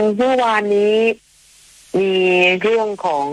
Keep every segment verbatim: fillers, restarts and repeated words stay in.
เมื่อวานนี้มีเรื่องของ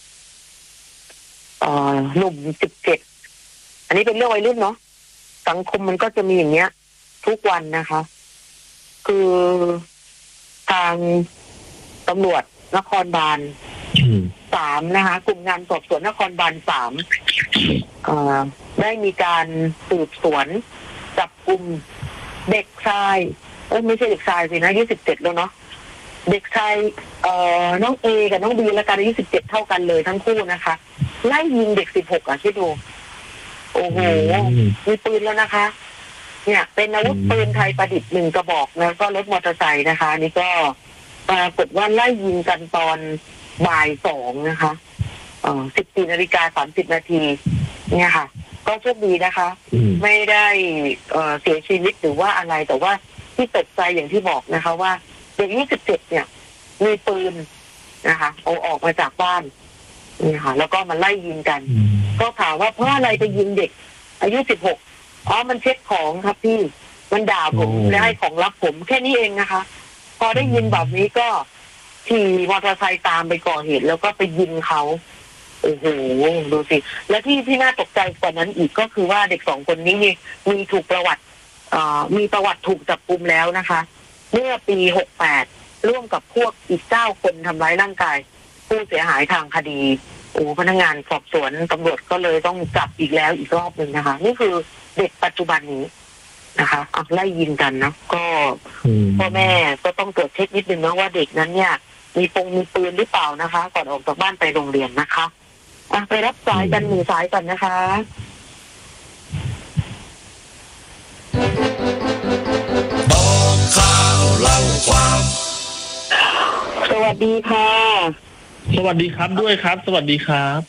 เอ่อหนุ่มสิบเจ็ดอันนี้เป็นเรื่องวัยรุ่นเนาะสังคมมันก็จะมีอย่างเงี้ยทุกวันนะคะ คือทางตำรวจนครบาลสามนะคะกลุ่มงานสอบสวนนครบาลสามได้มีการสืบสวนจับกลุ่มเด็กชายเอ้ยไม่ใช่เด็กชายสินะอายุสิบเจ็ดแล้วเนาะเด็กชายเอ่อน้องเอกับน้องบีและกันอายุสิบเจ็ดเท่ากันเลยทั้งคู่นะคะไล่ยิงเด็กสิบหกอ่ะคิดดูโอ้โหมีปืนแล้วนะคะเนี่ยเป็นอาวุธปืนไทยประดิษฐ์หนึ่งกระบอกแล้วก็รถมอเตอร์ไซค์นะคะนี่ก็ปรากฏว่าไล่ยิงกันตอนบ่ายสองนะคะเอ่อสิบสี่นาฬิกาสามสิบนาทีเนี่ยค่ะก็โชคดีนะคะไม่ได้เอ่อเสียชีวิตหรือว่าอะไรแต่ว่าที่ตกใจอย่างที่บอกนะคะว่าเด็กยี่สิบเจ็ดเนี่ยมีปืนนะคะเอาออกมาจากบ้านนี่ค่ะแล้วก็มาไล่ยิงกันก็ถามว่าเพราะอะไรไปยิงเด็กอายุสิบหกอ๋อมันเช็คของครับพี่มันด่าผมและให้ของรับผมแค่นี้เองนะคะพอได้ยินแบบนี้ก็ขี่มอเตอร์ไซค์ตามไปก่อเหตุแล้วก็ไปยิงเขาโอ้โหดูสิและที่ที่น่าตกใจกว่านั้นอีกก็คือว่าเด็กสองคนนี้มีมีถูกประวัติอ่ามีประวัติถูกจับกุมแล้วนะคะเมื่อปีหกแปดร่วมกับพวกอีกเก้าคนทำร้ายร่างกายผู้เสียหายทางคดีโอ้พนักงานสอบสวนตำรวจก็เลยต้องจับอีกแล้วอีกรอบหนึ่งนะคะนี่คือเด็กปัจจุบันนี้นะคะเอาไล่ยิงกันนะก็พ่อแม่ก็ต้องตรวจเช็คนิดนึงนะว่าเด็กนั้นเนี่ยมีปงมีปืนหรือเปล่านะคะก่อนออกจากบ้านไปโรงเรียนนะคะอ่ะไปรับสายกันหนึ่งสายกันนะคะบอกข่าวเล่าความสวัสดีค่ะสวัสดีครับด้วยครับสวัสดีครับ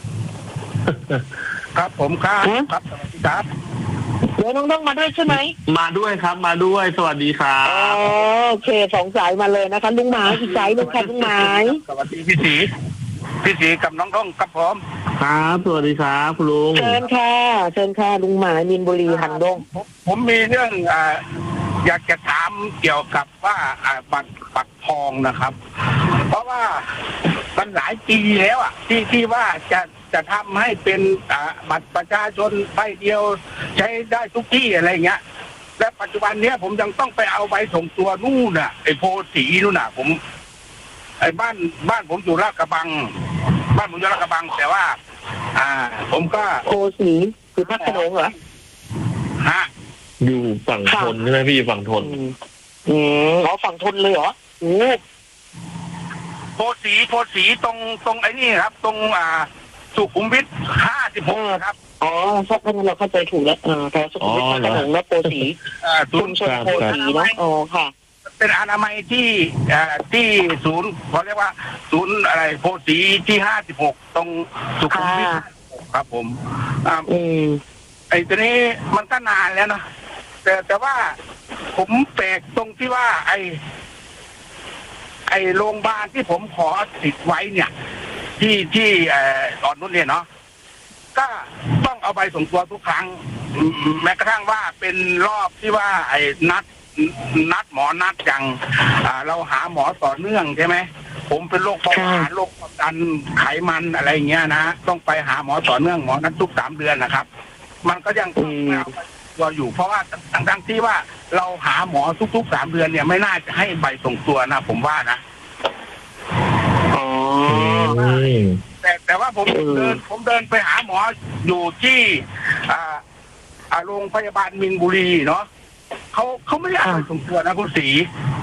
ครับผมครับครับสวัสดีครับเดี๋ยวน้องต้องมาด้วยใช่ไหมมาด้วยครับมาด้วยสวัสดีครับอ๋อโอเคสองสายมาเลยนะคะลุงหมายอีกสายลุงค่ะลุงหมายสวัสดีพี่ศรีพี่ศรีกับน้องต้องกับผมครับสวัสดีครับคุณลุงเชิญค่ะเชิญค่ะลุงหมายมินบุรีหันดงผมมีเรื่องอ่าอยากจะถามเกี่ยวกับว่าอ่าบัตรบัตรทองนะครับเพราะว่ามันหลายปีแล้วอ่ะที่ที่ว่าจะจะทำให้เป็นบัตรประชาชนใบเดียวใช้ได้ทุกที่อะไรเงี้ยและปัจจุบันเนี้ยผมยังต้องไปเอาใบส่งตัวนู่นน่ะไอ้โพสีนู่นน่ะผมไอ้บ้านบ้านผมอยู่ลาดกระบังบ้านผมอยู่ลาดกระบังแต่ว่าอ่าผมก็โพสีคือพัทลุงเหรอฮะอยู่ฝั่งทนใช่ไหมพี่ฝั่งทนอืมอ๋อฝั่งทนเลยเหรอโอ้โพสีโพสีตรงตรงไอ้นี่ครับตรงอ่าสุขุมวิทห้าสิบหกครับอ๋อเพราะฉะนั้นเราเข้าใจถูกแล้วอ่าแถวสุขุมวิทพัทลุงและโพสีอ่าชุมชนโพสีนะอ๋อค่ะเป็นอนามัยที่อ่าที่ศูนย์เขาเรียกว่าศูนย์อะไรโพสีที่ห้าสิบหกตรงสุขุมวิทครับผมอ่าไอ้ตัวนี้มันก็นานแล้วนะแต่แต่ว่าผมแปลกตรงที่ว่าไอ้ไอ้โรงพยาบาลที่ผมขอติดไว้เนี่ยที่ที่เอ่อตอนนู้นเนี่ยเนาะก็ต้องเอาใบส่งตัวทุกครั้งแม้กระทั่งว่าเป็นรอบที่ว่าไอ้นัดนัดหมอนัดอย่างอ่าเราหาหมอต่อเนื่องใช่ไหมผมเป็นโรคเบาหวานโรคความดันไขมันอะไรเงี้ยนะต้องไปหาหมอต่อเนื่องหมอนัดทุกสามเดือนนะครับมันก็ยังต้องเอาตัวอยู่เพราะว่าทั้งที่ว่าเราหาหมอทุกๆสามเดือนเนี่ยไม่น่าจะให้ใบส่งตัวนะผมว่านะอ๋อแต่แต่ว่าผมเดินผมเดินไปหาหมออยู่ที่อ่าอ่าโรงพยาบาลมินบุรีเนาะเขาเขาไม่ได้เอาใบส่งตัวนะคุณศรี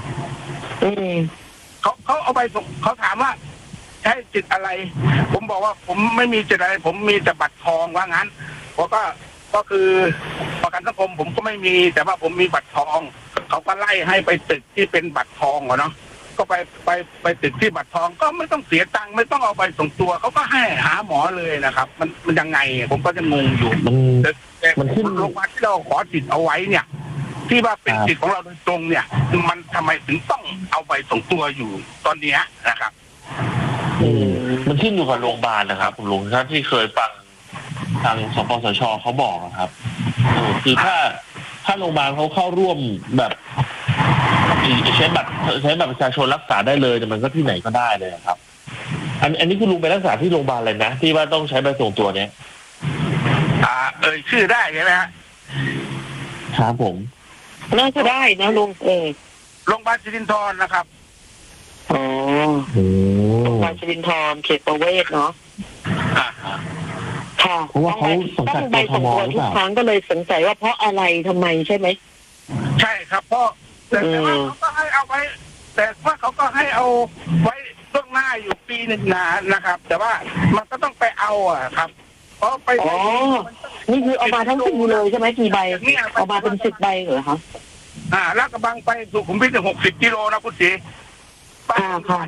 เขาเขาเอาใบส่งเขาถามว่าใช้จิตอะไรผมบอกว่าผมไม่มีจิตอะไรผมมีแต่บัตรทองว่างั้นเพราะก็ก็คือประกันสังคมผมก็ไม่มีแต่ว่าผมมีบัตรทองเขาก็ไล่ให้ไปตึกที่เป็นบัตรทองเหรอเนาะก็ไปไปไปตึกที่บัตรทองก็ไม่ต้องเสียตังค์ไม่ต้องเอาใบส่งตัวเขาก็ให้หาหมอเลยนะครับมันมันยังไงผมก็จะงงอยู่แต่มันขึ้นโรงพยาบาลที่เราขอสิทธิ์เอาไว้เนี่ยที่ว่าเป็นสิทธิ์ของเราโดยตรงเนี่ยมันทำไมถึงต้องเอาใบส่งตัวอยู่ตอนนี้นะครับมันขึ้นอยู่กับโรงพยาบาลนะครับผมลุงท่านที่เคยฟังทางสปสชเขาบอกนะครับคือถ้าถ้าโรงพยาบาลเขาเข้าร่วมแบบใช้บัตรใช้บัตรประชาชนรักษาได้เลยแต่มันก็ที่ไหนก็ได้เลยครับอันอันนี้คุณลุงไปรักษาที่โรงพยาบาลอะไรนะที่ว่าต้องใช้ใบส่งตัวเนี้ยอ่าเอ่ยชื่อได้ใช่ไหมฮะครับผมน่าจะได้นะลุงเออโรงพยาบาลสิรินธรนะครับอ๋อโรงพยาบาลสิรินธรเขตประเวศเนาะค่ะเพราะว่าเขาต้องใบส่งตัวทุกครั้งก็เลยสงสัยว่าเพราะอะไรทำไมใช่ไหมใช่ครับเพราะแต่ว่าเขาก็ให้เอาไว้แต่ว่าเขาก็ให้เอาไว้ล่วงหน้าอยู่ปีหนึ่งนะนะครับแต่ว่ามันก็ต้องไปเอาอ่ะครับเพราะไปอ๋อนี่คือเอามาทั้งปีเลยใช่ไหมกี่ใบเอามาเป็นสิบใบเหรอคะอ่าลาดกระบังไปสุขุมวิทหกสิบกิโลนะคุณศรีอ่าค่ะ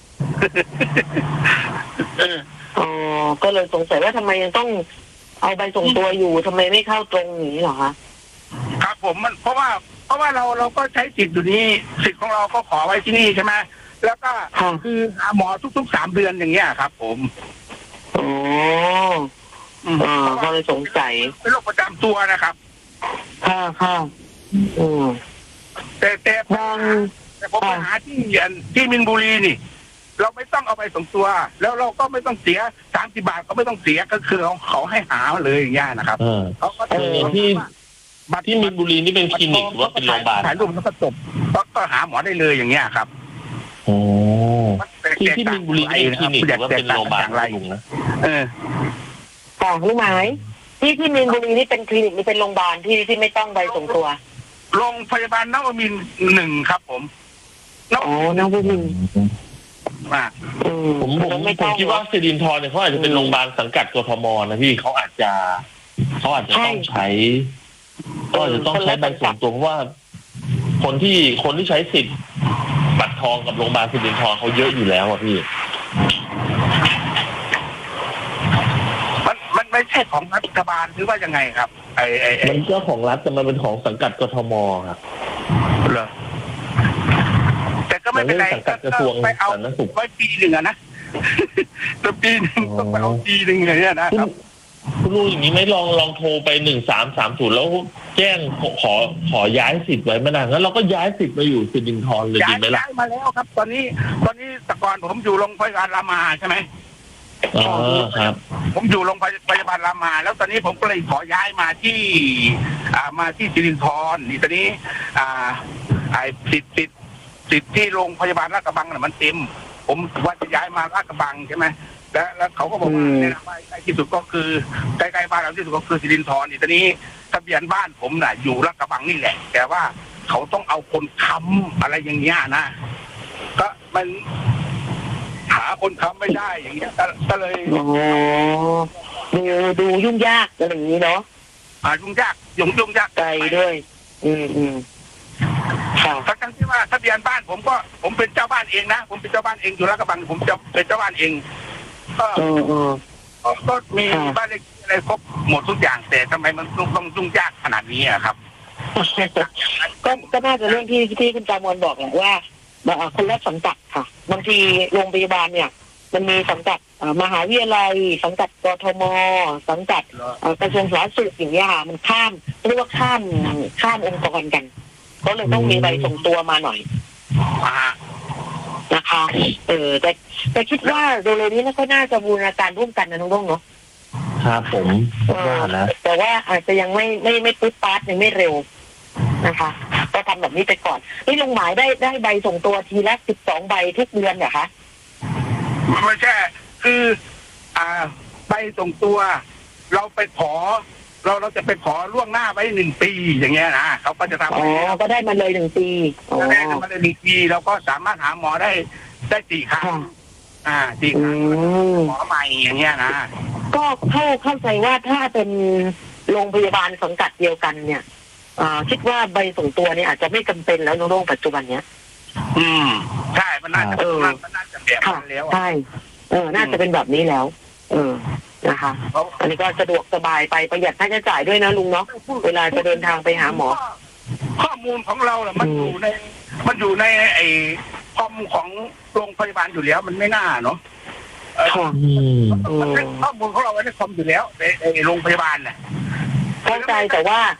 อ๋อก็เลยสงสัยว่าทำไมยังต้องเอาใบส่งตัวอยู่ทำไมไม่เข้าตรงนี้เหรอคะครับผมมันเพราะว่าเพราะว่าเราเราก็ใช้สิทธิ์อยู่นี้สิทธิ์ของเราก็ขอไว้ที่นี่ใช่ไหมแล้วก็คือหาหมอทุกๆสามเดือนอย่างเงี้ยครับผมอ๋ออ๋อก็เลยสงสัยเป็นโรคประจำตัวนะครับค่ะค่ะอืมแต่แต่บางแต่ผมไปหาที่ที่มินบุรีนี่เราไม่ต้องเอาไปส่งตัวแล้วเราก็ไม่ต้องเสียสามสิบบาทก็ไม่ต้องเสียก็คือเขาเขาให้หาเลยอย่างเงี้ยนะครับเขาก็ที่ที่มินบุรีนี่เป็นคลินิกหรือว่าเป็นโรงพยาบาลถ่ายรูปแล้วก็จบก็หาหมอได้เลยอย่างเงี้ยครับโอ้ที่ที่มินบุรีนี่เป็นคลินิกหรือว่าเป็นโรงพยาบาลอะไรลุงนะเออต่างรู้ไหมที่ที่มินบุรีนี่เป็นคลินิกนี่เป็นโรงพยาบาลที่ที่ไม่ต้องใบส่งตัวโรงพยาบาลนวมินทร์หนึ่งครับผมอ๋อนวมินทร์มาผมผมผมคิดว่าสิรินธรเนี่ยเขาอาจจะเป็นโรงพยาบาลสังกัดกทมนะพี่เขาอาจจะเขาอาจจะต้องใช้ก็อาจจะต้องใช้ใบส่งตัวเพราะว่าคนที่คนที่ใช้สิทธิ์บัตรทองกับโรงพยาบาลสิรินธรเขาเยอะอยู่แล้วอ่ะพี่มันมันไม่ใช่ของรัฐบาลหรือว่ายังไงครับไอ้ไอ้มันก็ของรัฐแต่มันเป็นของสังกัดกทมครับเหรอแต่ก็ไม่เป็นไรก็ไปเอาไว้ปีหนึ่งอะนะตัวปีหนึ่งต้องไปเอาปีหนึ่งอย่างเงี้ยนะครับคุณรู้อย่างนี้ไหมลองลองโทรไปหนึ่งสามสามศูนย์แล้วแจ้งขอขอย้ายสิทธิ์ไว้ไม่นานงั้นเราก็ย้ายสิทธิ์มาอยู่สิรินธรเลยดีไหมล่ะย้ายมาแล้วครับตอนนี้ตอนนี้แต่ก่อนผมอยู่โรงพยาบาลรามาใช่ไหมอ๋อครับผมอยู่โรงพยาบาลรามาแล้วตอนนี้ผมก็เลยขอย้ายมาที่อ่ามาที่สิรินธรนี่ตอนนี้อ่าไอ้สิทธิ์สิทธิ์สิทธิ์ที่โรงพยาบาลลาดกระบังน่ะมันเต็มผมว่าจะย้ายมาลาดกระบังใช่ไหมแล้วแล้วเขาก็บอกว่าในใกล้ที่สุดก็คือใกล้ๆบ้านเราที่สุดก็คือสิรินธรนี่ตอนนี้ทะเบียนบ้านผมน่ะอยู่ลาดกระบังนี่แหละแต่ว่าเขาต้องเอาคนค้ำอะไรอย่างเงี้ยนะก็มันหาคนค้ำไม่ได้อย่างเงี้ยก็เลยอ๋อดูดูยุ่งยากอะไรอย่างนี้เนาะอ่ายุ่งยากยุ่งยุ่งยากไกลด้วยอืมอืมทั้งที่ว่าทะเบียนบ้านผมก็ผมเป็นเจ้าบ้านเองนะผมเป็นเจ้าบ้านเองอยู่ลาดกระบังผมจะเป็นเจ้าบ้านเองก็ก็มีบ้านเลขที่อะไรครบหมดทุกอย่างแต่ทำไมมันต้องยุ่งยากขนาดนี้อะครับก็ก็น่าจะเรื่องที่ที่คุณจามวลบอกแหละว่าคนละสังกัดค่ะบางทีโรงพยาบาลเนี่ยมันมีสังกัดมหาวิทยาลัยสังกัดกทมสังกัดกระทรวงสาธารณสุขอย่างเงี้ยค่ะมันข้ามเรียกว่าข้ามข้ามองค์กรกันก็เลยต้องมีใบส่งตัวมาหน่อยนะคะเออแต่แต่คิดว่าโดยนี้แล้วก็น่าจะบูรณาการร่วมกันนะน้องๆเนาะครับผมว่านะแต่ว่าอาจจะยังไม่ไม่ไม่ปุ๊บปั๊บยังไม่เร็วนะคะก็ทำแบบนี้ไปก่อนนี่ลุงหมายได้ได้ใบส่งตัวทีละสิบสองใบทุกเดือนเหรอคะไม่ใช่คืออ่าใบส่งตัวเราไปขอเราเราจะไปขอล่วงหน้าไว้หนึ่งปีอย่างเงี้ยนะเขาก็จะทำอ๋อก็ได้มาเลยหนึ่งปีก็ได้มาเลยหนึ่งปีเราก็สามารถหาหมอได้ได้สี่ครั้งอ่าสี่ครั้งหมอใหม่อย่างเงี้ยนะก็เข้าเข้าใจว่าถ้าเป็นโรงพยาบาลสังกัดเดียวกันเนี่ยอ่าคิดว่าใบส่งตัวเนี่ยอาจจะไม่จำเป็นแล้วในโรงปัจจุบันเนี้ยอืมใช่มันน่าจะเออมันน่าจะแบบนั้นแล้วใช่เออน่าจะเป็นแบบนี้แล้วเออนะคะอันนี้ก็สะดวกสบายไปประหยัดค่าใช้จ่ายด้วยนะลุงเนาะเวลาจะเดินทางไปหาหมอข้อมูลของเราเนี่ยมันอยู่ในมันอยู่ในไอ้ข้อมูลของโรงพยาบาลอยู่แล้วมันไม่น่าเนาะข้อมูลของเราไว้ในคอมอยู่แล้วในโรงพยาบาลเนี่ยเข้าใจแต่ว่าไ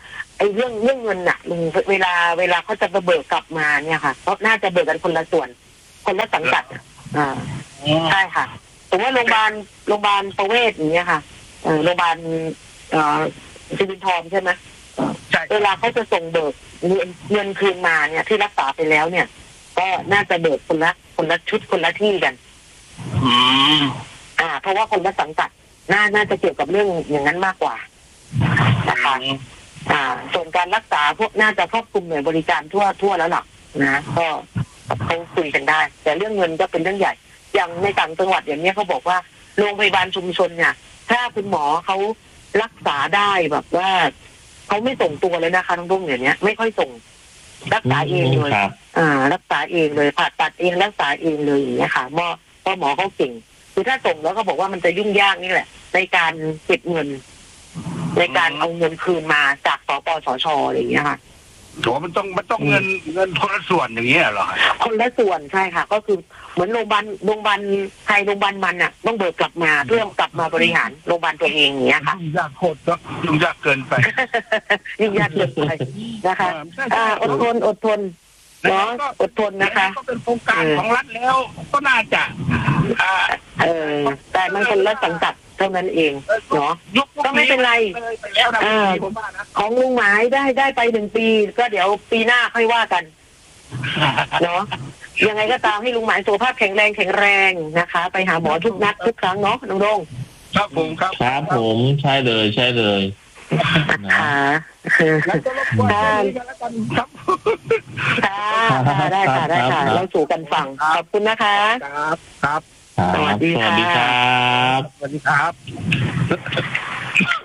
อ้เรื่องเรื่องเงินน่ะลุงเวลาเวลาเขาจะเบิกกลับมาเนี่ยค่ะเขาน่าจะเบิกกันคนละส่วนคนละสังกัดอ่าใช่ค่ะสมมติว่าโรงพยาบาลโรงพยาบาลประเวศอย่างเงี้ยค่ะเออโรงพยาบาลเอ่อสิรินธรใช่ไหมใช่เวลาเขาจะส่งเบิกเงินเงินคืนมาเนี่ยที่รักษาไปแล้วเนี่ยก็น่าจะเบิกคนละคนละชุดคนละที่กันอืมอ่าเพราะว่าคนละสังกัดน่าน่าจะเกี่ยวกับเรื่องอย่างนั้นมากกว่านะคะอ่าส่วนการรักษาพวกน่าจะครอบคลุมหน่วยบริการทั่วทั่วแล้วหรอกนะก็เขาคุยกันได้แต่เรื่องเงินก็เป็นเรื่องใหญ่อย่างในต่างจังหวัดอย่างนี้เขาบอกว่าโรงพยาบาลชุมชนเนี่ยถ้าคุณหมอเขารักษาได้แบบว่าเขาไม่ส่งตัวเลยนะคะน้องรุ่งอย่างเนี้ยไม่ค่อยส่งรักษาเองเลยอ่ารักษาเองเลยผ่าตัดเองรักษาเองเลยอย่างเงี้ยค่ะหมอเพราะหมอเขาเก่งคือถ้าส่งแล้วก็บอกว่ามันจะยุ่งยากนี่แหละในการเก็บเงินในการเอาเงินคืนมาจากสปสชอะไรอย่างเงี้ยค่ะโหมันต้องมันต้องเงินเงินคนละส่วนอย่างเงี้ยเหรอคนละส่วนใช่ค่ะก็คือเหมือนโรงพยาบาลโรงพยาบาลไทยโรงพยาบาลมันอ่ะต้องเบิกกลับมาเพื่อกลับมาบริหารโรงพยาบาลตัวเองอย่างเงี้ยค่ะยุ่งยากโคตรก็ยุ่งยากเกินไปยุ่งยากเกินไปนะคะอ่าอดทนอดทนเนาะอดทนนะคะก็เป็นโครงการของรัฐแล้วก็น่าจะเออแต่มันคนละสังกัดเท่านั้นเองเนาะก็ไม่เป็นไรของลุงหมายได้ได้ไปหนึ่งปีก็เดี๋ยวปีหน้าค่อยว่ากันเนาะยังไงก็ตามให้ลุงหมายสุขภาพแข็งแรงแข็งแรงนะคะไปหาหมอทุกนัดทุกครั้งเนาะน้องดงครับผมครับครับผมใช่เลยใช่เลยค่ะแล้วก็รบกวนกันแล้วกันครับค่ะได้ค่ะได้ค่ะเราสู่กันฟังขอบคุณนะคะครับครับสวัสดีครับสวัสดีครับสวัสดีครับ